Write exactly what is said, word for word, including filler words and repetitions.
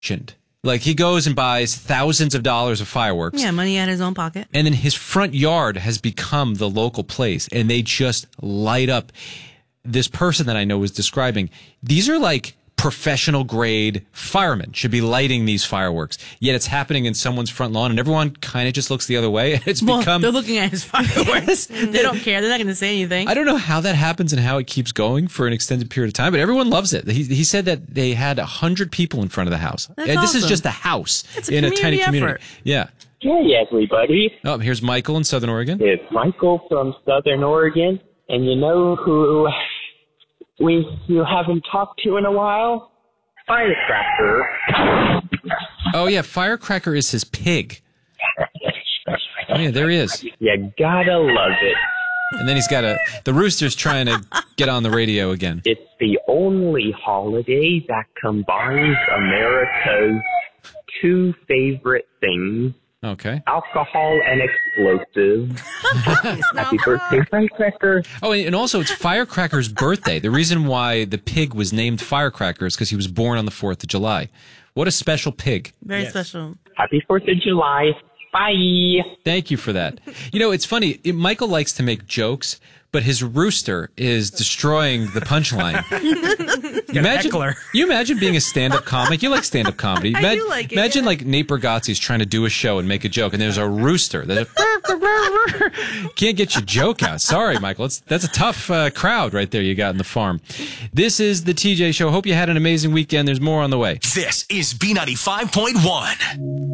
Like, he goes and buys thousands of dollars of fireworks. Yeah, money out of his own pocket. And then his front yard has become the local place, and they just light up. This person that I know was describing, these are like professional grade firemen should be lighting these fireworks. Yet it's happening in someone's front lawn, and everyone kind of just looks the other way. It's well, become. They're looking at his fireworks. They don't care. They're not going to say anything. I don't know how that happens and how it keeps going for an extended period of time, but everyone loves it. He, he said that they had a hundred people in front of the house. That's and this awesome. is just a house It's a in a tiny community community. effort. Yeah. Hey, everybody. Oh, here's Michael in Southern Oregon. It's Michael from Southern Oregon. And you know who we you haven't talked to in a while? Firecracker. Oh, yeah. Firecracker is his pig. Oh, yeah, there he is. You gotta love it. And then he's got a, the rooster's trying to get on the radio again. It's the only holiday that combines America's two favorite things, Okay. alcohol and explosives. Happy birthday, Firecracker. Oh, and also it's Firecracker's birthday. The reason why the pig was named Firecracker is because he was born on the fourth of July. What a special pig. Very special. Happy fourth of July. Bye. Thank you for that. You know, it's funny. It, Michael likes to make jokes, but his rooster is destroying the punchline. you imagine, you imagine being a stand-up comic. You like stand-up comedy. I Ima- do like it, Imagine yeah. like Nate Bargatze's trying to do a show and make a joke, and there's a rooster. There's a can't get your joke out. Sorry, Michael. It's, that's a tough uh, crowd right there you got in the farm. This is the T J Show. Hope you had an amazing weekend. There's more on the way. This is B ninety-five point one.